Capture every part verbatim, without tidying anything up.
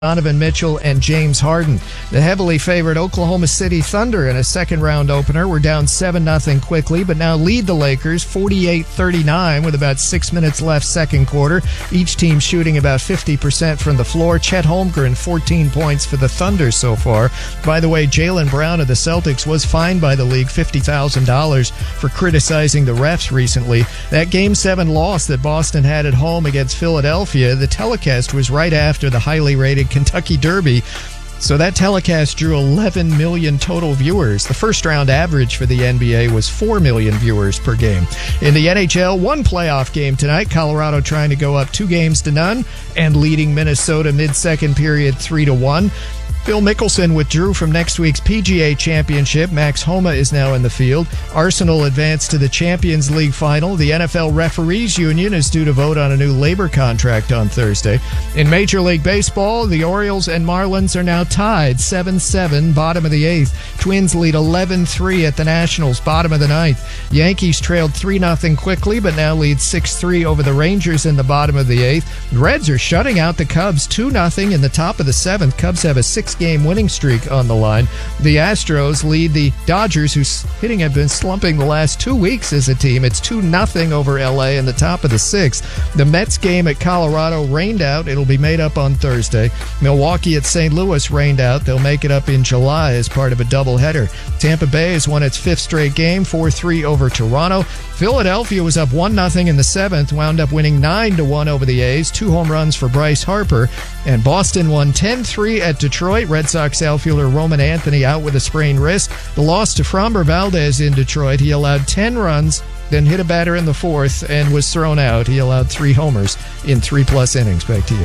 Donovan Mitchell and James Harden. The heavily favored Oklahoma City Thunder in a second-round opener were down seven nothing quickly, but now lead the Lakers forty-eight thirty-nine with about six minutes left second quarter. Each team shooting about fifty percent from the floor. Chet Holmgren, fourteen points for the Thunder so far. By the way, Jaylen Brown of the Celtics was fined by the league fifty thousand dollars for criticizing the refs recently. That Game seven loss that Boston had at home against Philadelphia, the telecast was right after the highly rated Kentucky Derby. So that telecast drew eleven million total viewers. The first round average for the N B A was four million viewers per game. In the N H L, one playoff game tonight. Colorado trying to go up two games to none and leading Minnesota mid-second period three to one. Phil Mickelson withdrew from next week's P G A Championship. Max Homa is now in the field. Arsenal advanced to the Champions League final. The N F L Referees Union is due to vote on a new labor contract on Thursday. In Major League Baseball, the Orioles and Marlins are now tied seven seven, bottom of the eighth. Twins lead eleven three at the Nationals, bottom of the ninth. Yankees trailed three nothing quickly, but now lead six three over the Rangers in the bottom of the eighth. Reds are shutting out the Cubs two nothing in the top of the seventh. Cubs have a six game winning streak on the line. The Astros lead the Dodgers, whose hitting have been slumping the last two weeks as a team. It's two nothing over L A in the top of the sixth. The Mets game at Colorado rained out. It'll be made up on Thursday. Milwaukee at Saint Louis rained out. They'll make it up in July as part of a doubleheader. Tampa Bay has won its fifth straight game, four three over Toronto. Philadelphia was up one nothing in the seventh, wound up winning nine to one over the A's, two home runs for Bryce Harper. And Boston won ten three at Detroit. Red Sox outfielder Roman Anthony out with a sprained wrist. The loss to Framber Valdez in Detroit. He allowed ten runs, then hit a batter in the fourth and was thrown out. He allowed three homers in three-plus innings. Back to you.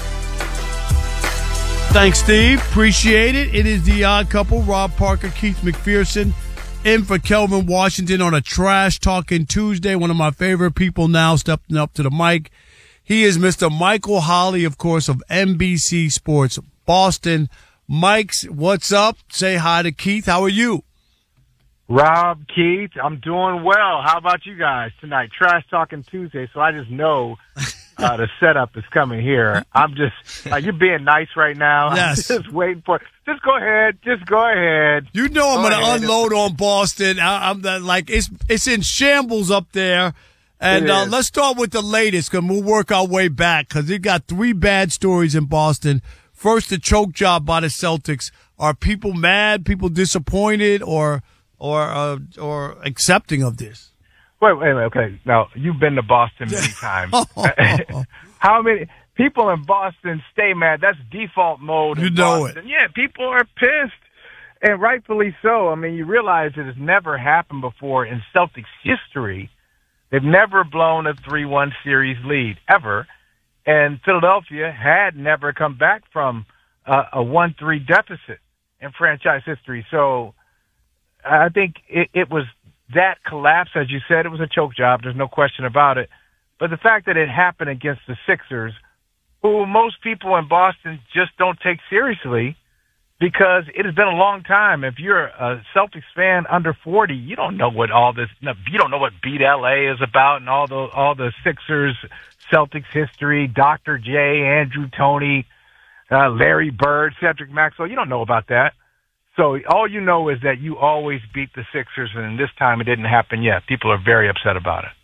Thanks, Steve. Appreciate it. It is the Odd Couple. Rob Parker, Keith McPherson, in for Kelvin Washington on a Trash Talking Tuesday. One of my favorite people now stepping up to the mic. He is Mister Michael Holley, of course, of N B C Sports Boston. Mike's, what's up? Say hi to Keith. How are you? Rob, Keith, I'm doing well. How about you guys tonight? Trash Talking Tuesday, so I just know uh, the setup is coming here. I'm just, uh, you're being nice right now. Yes. I'm just waiting for, just go ahead. Just go ahead. You know I'm go going to unload on Boston. I, I'm the, like, it's it's in shambles up there. And uh, let's start with the latest, because we'll work our way back, because we've got three bad stories in Boston. First, the choke job by the Celtics. Are people mad, people disappointed, or or uh, or accepting of this? Wait, wait, wait. Okay, now you've been to Boston many times. How many people in Boston stay mad? That's default mode. You in know Boston. it. Yeah, people are pissed, and rightfully so. I mean, you realize it has never happened before in Celtics history. They've never blown a three one series lead ever. And Philadelphia had never come back from uh, a one three deficit in franchise history. So I think it, it was that collapse, as you said, it was a choke job. There's no question about it. But the fact that it happened against the Sixers, who most people in Boston just don't take seriously, because it has been a long time. If you're a Celtics fan under forty, you don't know what all this, you don't know what Beat L A is about and all the, all the Sixers, Celtics history, Doctor J, Andrew Toney, uh, Larry Bird, Cedric Maxwell. You don't know about that. So all you know is that you always beat the Sixers, and this time it didn't happen yet. People are very upset about it.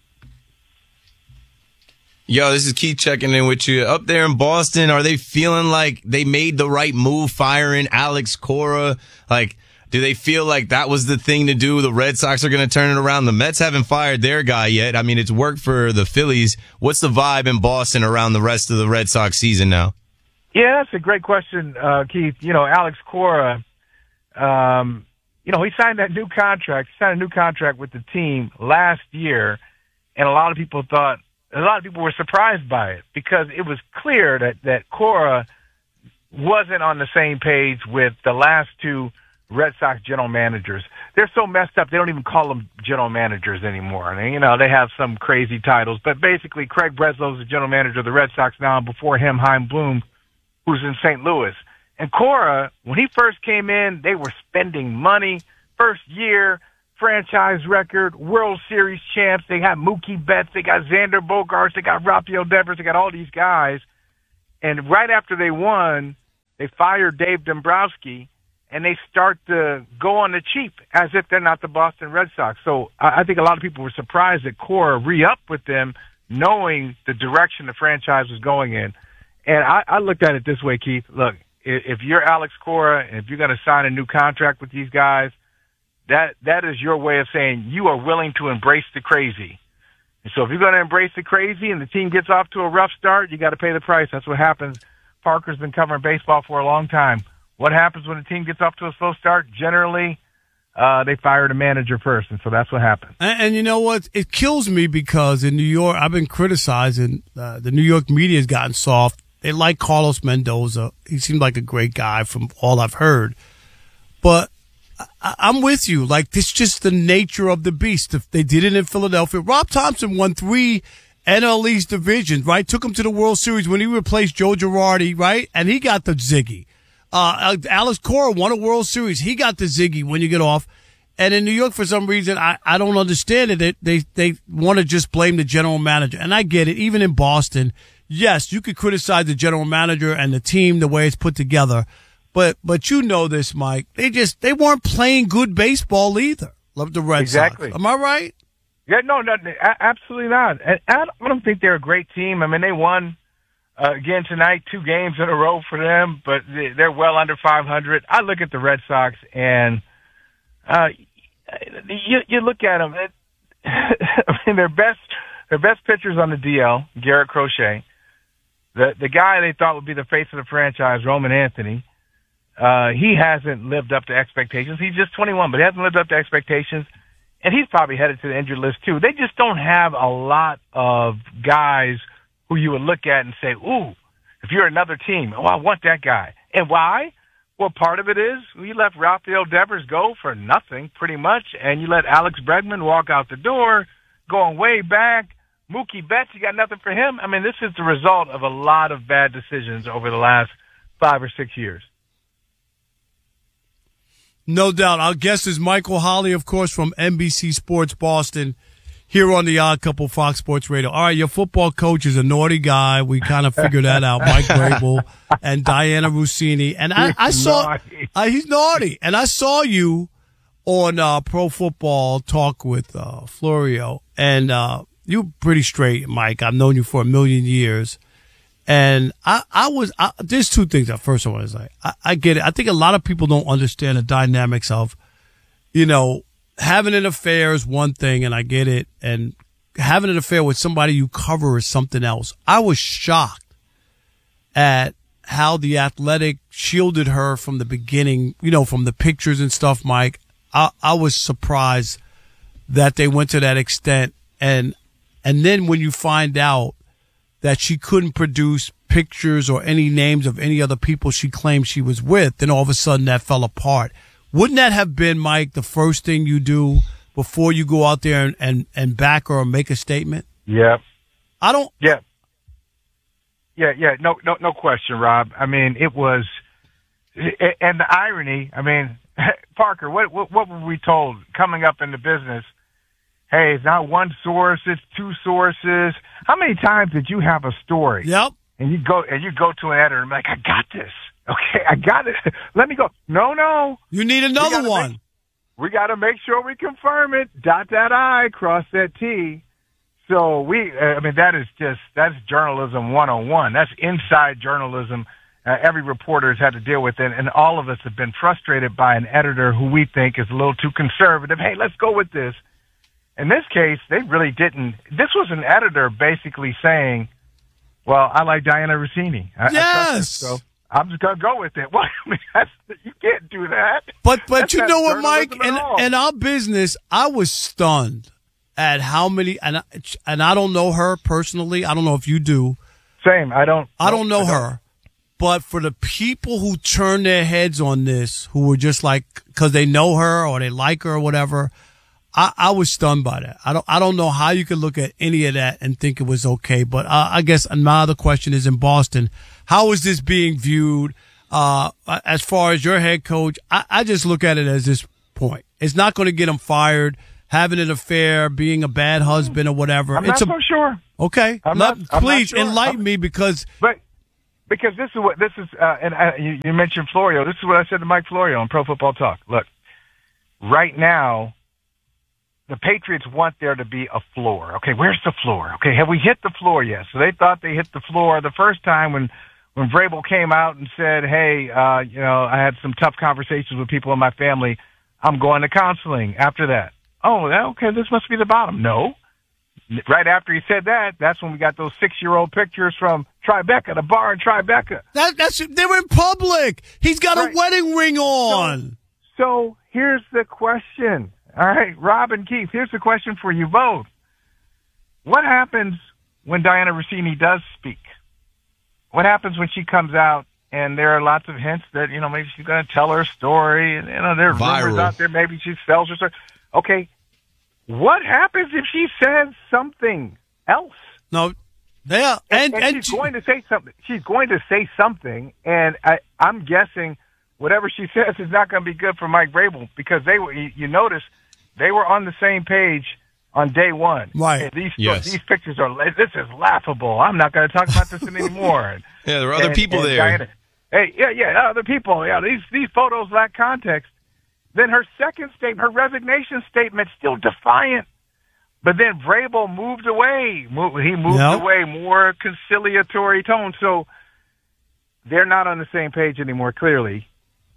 Yo, this is Keith checking in with you. Up there in Boston, are they feeling like they made the right move firing Alex Cora? Like, do they feel like that was the thing to do? The Red Sox are going to turn it around. The Mets haven't fired their guy yet. I mean, it's worked for the Phillies. What's the vibe in Boston around the rest of the Red Sox season now? Yeah, that's a great question, uh, Keith. You know, Alex Cora, um, you know, he signed that new contract. He signed a new contract with the team last year, and a lot of people thought, a lot of people were surprised by it, because it was clear that, that Cora wasn't on the same page with the last two Red Sox general managers. They're so messed up, they don't even call them general managers anymore. I mean, you know, they have some crazy titles, but basically Craig Breslow's the general manager of the Red Sox now, and before him, Chaim Bloom, who's in Saint Louis. And Cora, when he first came in, they were spending money. First year, franchise record, World Series champs. They got Mookie Betts. They got Xander Bogaerts. They got Rafael Devers. They got all these guys. And right after they won, they fire Dave Dombrowski, and they start to go on the cheap as if they're not the Boston Red Sox. So I think a lot of people were surprised that Cora re-upped with them, knowing the direction the franchise was going in. And I, I looked at it this way, Keith. Look, if you're Alex Cora, and if you're going to sign a new contract with these guys, that that is your way of saying you are willing to embrace the crazy. And so if you're going to embrace the crazy and the team gets off to a rough start, you got to pay the price. That's what happens. Parker's been covering baseball for a long time. What happens when a team gets off to a slow start? Generally, uh, they fire the manager first, and so that's what happens. And, and you know what? It kills me because in New York, I've been criticizing uh, the New York media has gotten soft. They like Carlos Mendoza. He seemed like a great guy from all I've heard. But I, I'm with you. Like, this is just the nature of the beast. If they did it in Philadelphia. Rob Thompson won three N L East divisions, right? Took him to the World Series when he replaced Joe Girardi, right? And he got the ziggy. Uh, Alex Cora won a World Series. He got the ziggy when you get off. And in New York, for some reason, I, I don't understand it. They, they, they want to just blame the general manager. And I get it. Even in Boston, yes, you could criticize the general manager and the team, the way it's put together. But, but you know this, Mike. They just, they weren't playing good baseball either. Love the Red exactly. Sox. Am I right? Yeah, no, no, absolutely not. And I don't think they're a great team. I mean, they won uh, again tonight, two games in a row for them, but they're well under five hundred. I look at the Red Sox, and uh, you, you look at them. It, I mean, their best, their best pitchers on the D L, Garrett Crochet. The the guy they thought would be the face of the franchise, Roman Anthony. Uh, he hasn't lived up to expectations. He's just twenty-one, but he hasn't lived up to expectations. And he's probably headed to the injured list, too. They just don't have a lot of guys who you would look at and say, ooh, if you're another team, oh, I want that guy. And why? Well, part of it is you let Rafael Devers go for nothing, pretty much, and you let Alex Bregman walk out the door, going way back. Mookie Betts, you got nothing for him. I mean, this is the result of a lot of bad decisions over the last five or six years. No doubt. Our guest is Michael Holley, of course, from N B C Sports Boston, here on the Odd Couple Fox Sports Radio. All right, your football coach is a naughty guy. We kind of figured that out. Mike Grable and Diana Rossini. And I, I saw uh, he's naughty. And I saw you on uh, Pro Football Talk with uh, Florio. And uh, you're pretty straight, Mike. I've known you for a million years. And I, I was, I, there's two things at first I want to say. I, I get it. I think a lot of people don't understand the dynamics of, you know, having an affair is one thing, and I get it. And having an affair with somebody you cover is something else. I was shocked at how the Athletic shielded her from the beginning, you know, from the pictures and stuff, Mike. I, I was surprised that they went to that extent. And, and then when you find out that she couldn't produce pictures or any names of any other people she claimed she was with, then all of a sudden that fell apart. Wouldn't that have been, Mike, the first thing you do before you go out there and, and, and back her or make a statement? Yeah. I don't. Yeah. Yeah, yeah. No, no, no question, Rob. I mean, it was, and the irony, I mean, Parker, what, what, what were we told coming up in the business? Hey, it's not one source, it's two sources. How many times did you have a story? Yep. And you go and you go to an editor and be like, I got this. Okay, I got it. Let me go. No, no. You need another one. Make, we got to make sure we confirm it. Dot that I, cross that T. So we, I mean, that is just, that's journalism one oh one. That's inside journalism. Uh, every reporter has had to deal with it, and all of us have been frustrated by an editor who we think is a little too conservative. Hey, let's go with this. In this case, they really didn't. This was an editor basically saying, well, I like Diana Rossini. I, yes. I so I'm just going to go with it. Well, I mean, that's, you can't do that. But but that's you know what, Mike? In, all. in our business, I was stunned at how many, and I, and I don't know her personally. I don't know if you do. Same. I don't. I don't know I don't. her. But for the people who turn their heads on this, who were just like, because they know her or they like her or whatever, I, I was stunned by that. I don't, I don't know how you could look at any of that and think it was okay. But uh, I guess my other question is, in Boston, how is this being viewed? Uh, as far as your head coach, I, I just look at it as this point. It's not going to get him fired. Having an affair, being a bad husband or whatever. I'm it's not a, so sure. Okay. I'm Let, not, I'm please not sure. enlighten I'm, me because. But because this is what this is, uh, and uh, you, you mentioned Florio. This is what I said to Mike Florio on Pro Football Talk. Look, right now, the Patriots want there to be a floor. Okay, where's the floor? Okay, have we hit the floor yet? So they thought they hit the floor the first time when when Vrabel came out and said, "Hey, uh, you know, I had some tough conversations with people in my family. I'm going to counseling." After that, oh, okay, this must be the bottom. No. Right after he said that, that's when we got those six-year-old pictures from Tribeca, the bar in Tribeca. That, that's they were in public. He's got Right. a wedding ring on. So, so here's the question. All right, Rob and Keith, here's the question for you both. What happens when Diana Rossini does speak? What happens when she comes out and there are lots of hints that, you know, maybe she's going to tell her story and, you know, there are Viral. rumors out there, maybe she sells her story. Okay. What happens if she says something else? No, yeah, and, And, and she's she- going to say something. She's going to say something, and I, I'm guessing whatever she says is not going to be good for Mike Vrabel because they were. You, you notice they were on the same page on day one. Right. And these Yes. these pictures are. This is laughable. I'm not going to talk about this anymore. Yeah, there were other And- people and there. Diana, hey, yeah, yeah, other people. Yeah, these these photos lack context. Then her second statement, her resignation statement, still defiant. But then Vrabel moved away. Mo- He moved Yep. away, more conciliatory tone. So they're not on the same page anymore, clearly.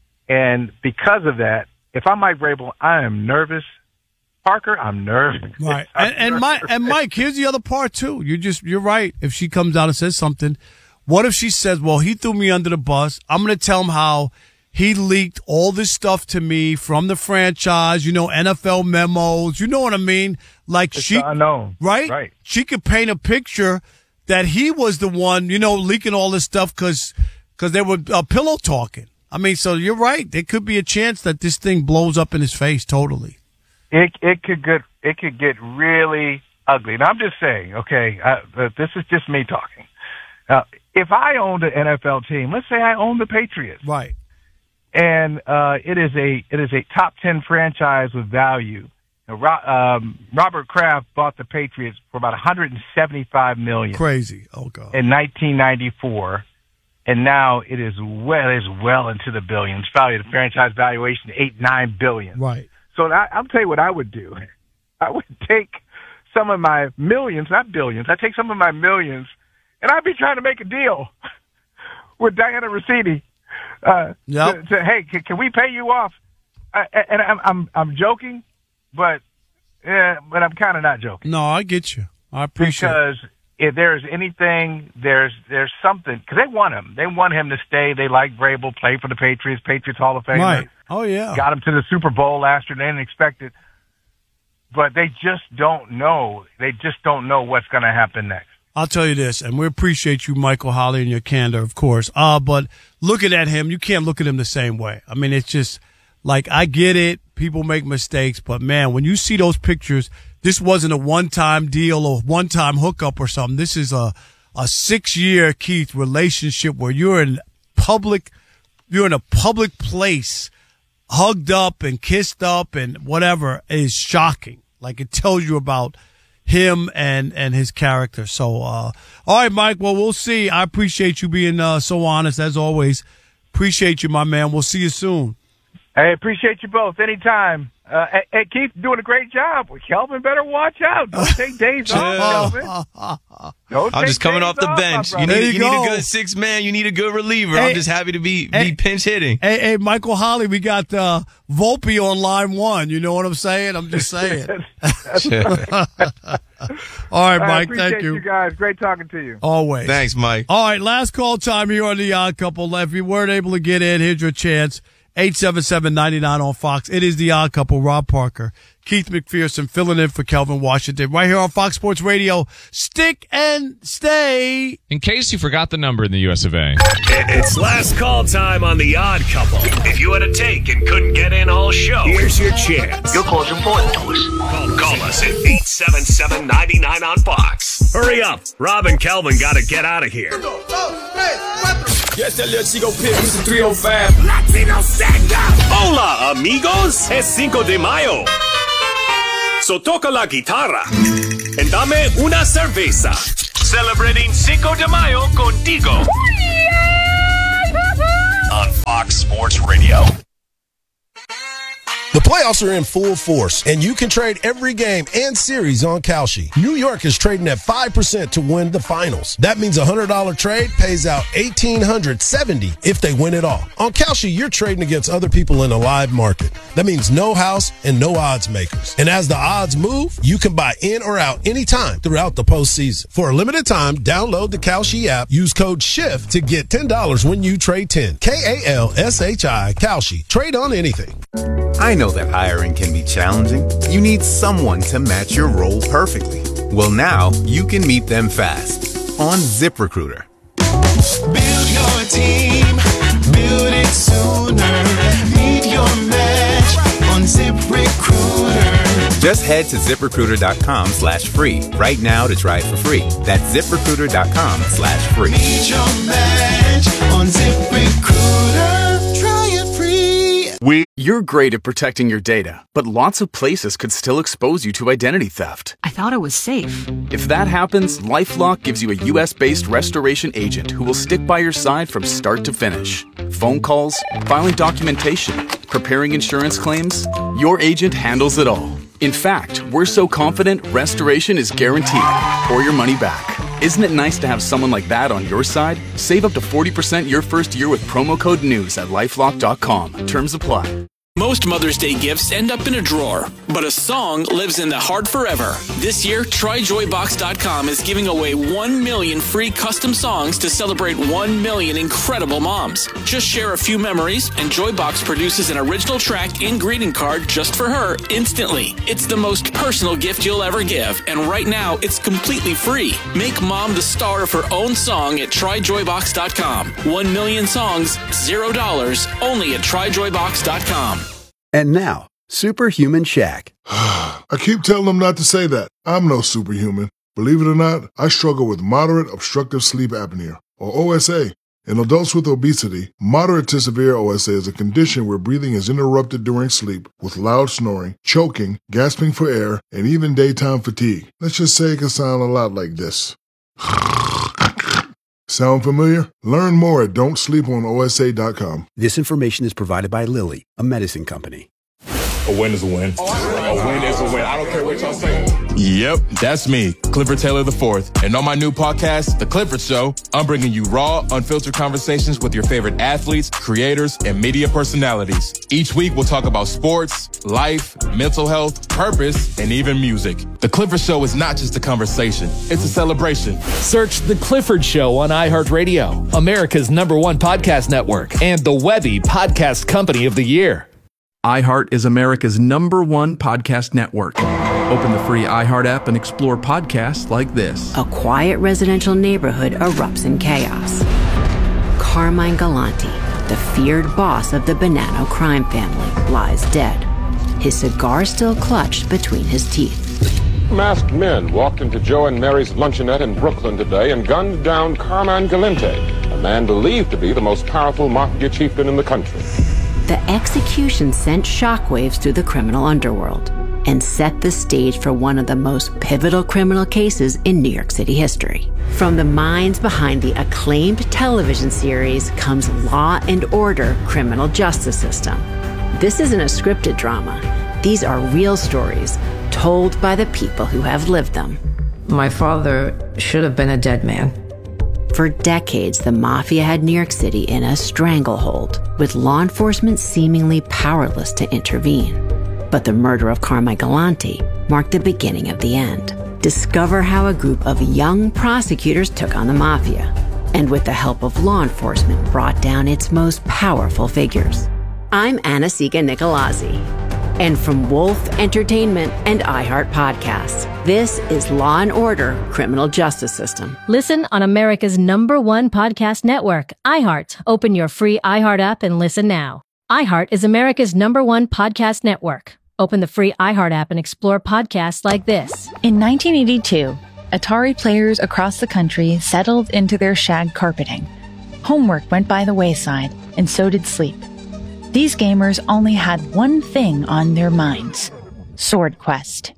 And because of that, if I'm Mike Vrabel, I am nervous. Parker, I'm nervous. Right, I'm and, and Mike, and Mike, here's the other part too. You just, you're right. If she comes out and says something, what if she says, "Well, he threw me under the bus. I'm going to tell him how he leaked all this stuff to me from the franchise. You know, N F L memos. You know what I mean? Like It's she, unknown. right? Right. She could paint a picture that he was the one, you know, leaking all this stuff because because they were uh, pillow talking. I mean, so you're right. There could be a chance that this thing blows up in his face totally. It it could get it could get really ugly. And I'm just saying, okay, uh, uh, this is just me talking. Uh, if I owned an N F L team, let's say I own the Patriots, Right. and uh, it is a it is a top ten franchise with value. Now, Ro- um, Robert Kraft bought the Patriots for about one hundred seventy-five million dollars Crazy. Oh, God. in nineteen ninety-four, and now it is well it is well into the billions. Value the franchise valuation eight nine billion. Right. So I, I'll tell you what I would do. I would take some of my millions, not billions. I'd take some of my millions, and I'd be trying to make a deal with Diana Rossini. Uh, Yep. to, to, hey, can, can we pay you off? Uh, and I'm I'm I'm joking, but uh, but I'm kind of not joking No, I get you. I appreciate it. because if there's anything, there's there's something because they want him. They want him to stay. They like Vrabel, play for the Patriots, Patriots Hall of Fame. Right. Oh, yeah. Got him to the Super Bowl last year. They didn't expect it. But they just don't know. They just don't know what's going to happen next. I'll tell you this, and we appreciate you, Michael Holley, and your candor, of course. Uh, but looking at him, you can't look at him the same way. I mean, it's just like, I get it. People make mistakes. But, man, when you see those pictures, this wasn't a one-time deal or one-time hookup or something. This is a, a six-year, Keith, relationship where you're in public, you're in a public place, hugged up and kissed up and whatever, is shocking. Like, it tells you about him and, and his character. So, uh, all right, Mike. Well, we'll see. I appreciate you being, uh, so honest as always. Appreciate you, my man. We'll see you soon. I appreciate you both. Anytime. Uh, and, and Keith doing a great job. Well, Kelvin better watch out. Don't take days off, Kelvin. Don't I'm take just coming days off the off, bench. my You brother. There need, you you need go. a good six man. You need a good reliever. Hey, I'm just happy to be hey, be pinch hitting. Hey, hey, Michael Holley, we got, uh, Volpe on line one. You know what I'm saying? I'm just saying. All right, I Mike. appreciate Thank you. you guys. Great talking to you. Always. Thanks, Mike. All right, last call time here on The Odd Couple. If you weren't able to get in, here's your chance. eight seven seven, nine nine on Fox. It is The Odd Couple. Rob Parker, Keith McPherson filling in for Kelvin Washington right here on Fox Sports Radio. Stick and stay. In case you forgot the number in the U S of A. It's last call time on The Odd Couple. If you had a take and couldn't get in all show, here's your chance. Your call's important to us. Call, call us at eight seven seven, nine nine on Fox. Hurry up. Rob and Kelvin got to get out of here. Yes, that little chico pit was a three oh five. Latino stand up. Hola, amigos. Es Cinco de Mayo. So toca la guitarra and dame una cerveza. Celebrating Cinco de Mayo contigo. playoffs are in full force, and you can trade every game and series on Kalshi. New York is trading at five percent to win the finals. That means a one hundred dollars trade pays out one thousand eight hundred seventy dollars if they win it all. On Kalshi, you're trading against other people in a live market. That means no house and no odds makers. And as the odds move, you can buy in or out anytime throughout the postseason. For a limited time, download the Kalshi app, use code SHIFT to get ten dollars when you trade ten. K A L S H I, Kalshi. Trade on anything. I know that hiring can be challenging. You need someone to match your role perfectly. Well, now you can meet them fast on ZipRecruiter. Build your team, build it sooner. Meet your match on ZipRecruiter. Just head to ZipRecruiter.com slash free right now to try it for free. That's ZipRecruiter.com slash free. Meet your match on ZipRecruiter. Try it free. We- You're great at protecting your data, but lots of places could still expose you to identity theft. I thought it was safe. If that happens, LifeLock gives you a U S-based restoration agent who will stick by your side from start to finish. Phone calls, filing documentation, preparing insurance claims, your agent handles it all. In fact, we're so confident restoration is guaranteed or your money back. Isn't it nice to have someone like that on your side? Save up to forty percent your first year with promo code NEWS at lifelock dot com. Terms apply. Most Mother's Day gifts end up in a drawer, but a song lives in the heart forever. This year, Try Joy Box dot com is giving away one million free custom songs to celebrate one million incredible moms. Just share a few memories, and Joybox produces an original track and greeting card just for her instantly. It's the most personal gift you'll ever give, and right now, it's completely free. Make mom the star of her own song at Try Joy Box dot com. One million songs, zero dollars, only at Try Joy Box dot com. And now, Superhuman Shaq. I keep telling them not to say that. I'm no superhuman. Believe it or not, I struggle with moderate obstructive sleep apnea, or O S A. In adults with obesity, moderate to severe O S A is a condition where breathing is interrupted during sleep with loud snoring, choking, gasping for air, and even daytime fatigue. Let's just say it can sound a lot like this. Sound familiar? Learn more at don't sleep on O S A dot com. This information is provided by Lilly, a medicine company. A win is a win. A win is a win. I don't care what y'all say. Yep, that's me, Clifford Taylor the fourth. And on my new podcast, The Clifford Show, I'm bringing you raw, unfiltered conversations with your favorite athletes, creators, and media personalities. Each week, we'll talk about sports, life, mental health, purpose, and even music. The Clifford Show is not just a conversation, it's a celebration. Search The Clifford Show on iHeartRadio, America's number one podcast network, and the Webby Podcast Company of the Year. iHeart is America's number one podcast network. Open the free iHeart app and explore podcasts like this. A quiet residential neighborhood erupts in chaos. Carmine Galante, the feared boss of the Bonanno crime family, lies dead, his cigar still clutched between his teeth. Masked men walked into Joe and Mary's luncheonette in Brooklyn today and gunned down Carmine Galante, a man believed to be the most powerful mafia chieftain in the country. The execution sent shockwaves through the criminal underworld and set the stage for one of the most pivotal criminal cases in New York City history. From the minds behind the acclaimed television series comes Law and Order: Criminal Justice System. This isn't a scripted drama. These are real stories told by the people who have lived them. My father should have been a dead man. For decades, the mafia had New York City in a stranglehold, with law enforcement seemingly powerless to intervene. But the murder of Carmine Galante marked the beginning of the end. Discover how a group of young prosecutors took on the mafia, and with the help of law enforcement, brought down its most powerful figures. I'm Anna-Sigga Nicolazzi, and from Wolf Entertainment and iHeart Podcasts, this is Law and Order: Criminal Justice System. Listen on America's number one podcast network, iHeart. Open your free iHeart app and listen now. iHeart is America's number one podcast network. Open the free iHeart app and explore podcasts like this. In nineteen eighty-two, Atari players across the country settled into their shag carpeting. Homework went by the wayside, and so did sleep. These gamers only had one thing on their minds: Sword Quest.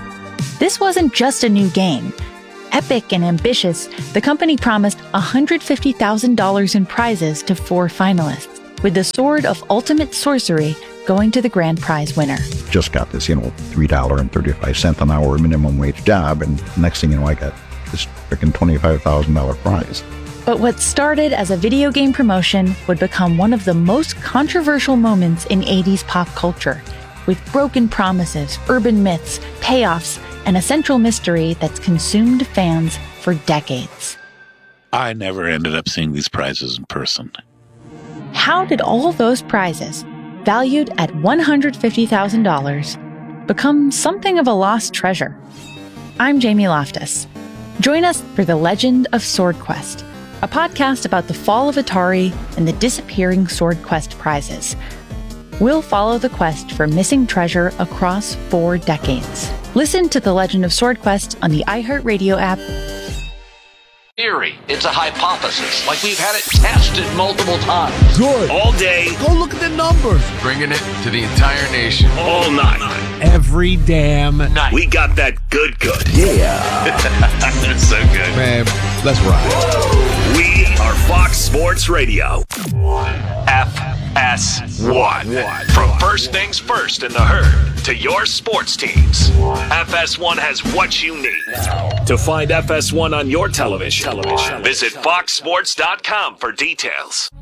This wasn't just a new game. Epic and ambitious, the company promised one hundred fifty thousand dollars in prizes to four finalists. With the Sword of Ultimate Sorcery, going to the grand prize winner. Just got this, you know, three dollars and thirty-five cents an hour minimum wage job, and next thing you know, I got this freaking twenty-five thousand dollars prize. But what started as a video game promotion would become one of the most controversial moments in eighties pop culture, with broken promises, urban myths, payoffs, and a central mystery that's consumed fans for decades. I never ended up seeing these prizes in person. How did all those prizes, valued at one hundred fifty thousand dollars, become something of a lost treasure? I'm Jamie Loftus. Join us for The Legend of Sword Quest, a podcast about the fall of Atari and the disappearing Sword Quest prizes. We'll follow the quest for missing treasure across four decades. Listen to The Legend of Sword Quest on the iHeartRadio app. Theory. It's a hypothesis, like we've had it tested multiple times. Good. All day. Go look at the numbers. Bringing it to the entire nation. All night. Every damn night. We got that good good. Yeah. That's so good. Man, let's ride. We are Fox Sports Radio. F S one. From first things first in the herd to your sports teams, F S one has what you need. To find F S one on your television, television. visit fox sports dot com for details.